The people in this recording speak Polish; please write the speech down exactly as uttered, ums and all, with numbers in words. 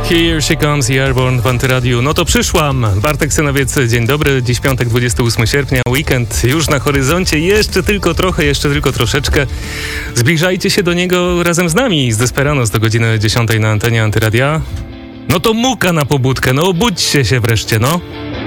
Here she comes, the Airborne w Antyradiu. No to przyszłam. Bartek Synowiec, dzień dobry. Dziś piątek, dwudziestego ósmego sierpnia, weekend już na horyzoncie. Jeszcze tylko trochę, jeszcze tylko troszeczkę. Zbliżajcie się do niego razem z nami z Desperados do godziny dziesiątej na antenie Antyradia. No to muka na pobudkę, no obudźcie się wreszcie, no.